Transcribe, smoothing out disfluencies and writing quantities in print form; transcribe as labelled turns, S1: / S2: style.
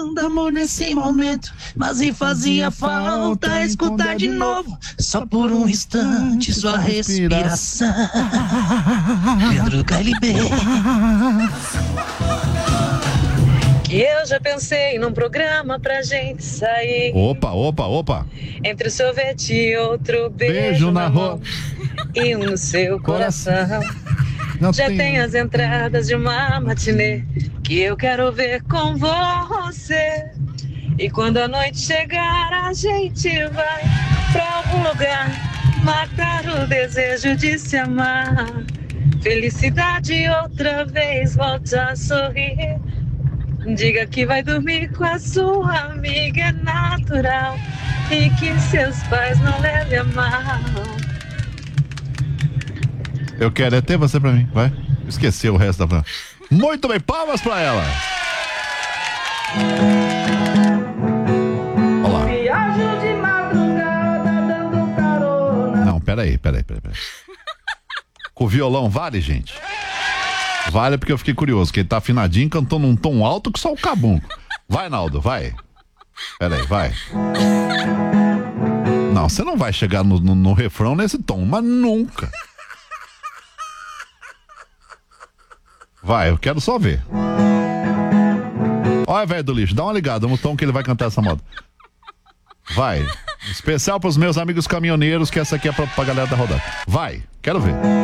S1: Amor nesse momento, mas me fazia falta escutar de novo, só por um instante, sua respiração. Pedro KLB.
S2: Que eu já pensei num programa pra gente sair.
S3: Opa.
S2: Entre o sorvete e outro beijo na mão e um no seu coração. Já tem as entradas de uma matinê que eu quero ver com você. E quando a noite chegar, a gente vai pra algum lugar matar o desejo de se amar. Felicidade outra vez, volte a sorrir. Diga que vai dormir com a sua amiga, é natural. E que seus pais não levem a mal.
S3: Eu quero é ter você pra mim, vai. Esqueceu o resto da... Muito bem, palmas pra ela. Olha lá.
S4: Viajo de madrugada dando carona.
S3: Não, peraí. Com o violão vale, gente? Vale porque eu fiquei curioso, que ele tá afinadinho, cantou num tom alto que só o cabum. Vai, Naldo, vai. Peraí, vai. Não, você não vai chegar no refrão nesse tom, mas nunca. Vai, eu quero só ver. Olha, velho do lixo, dá uma ligada no tom que ele vai cantar essa moda. Vai. Especial pros meus amigos caminhoneiros, que essa aqui é pra galera da rodada. Vai, quero ver.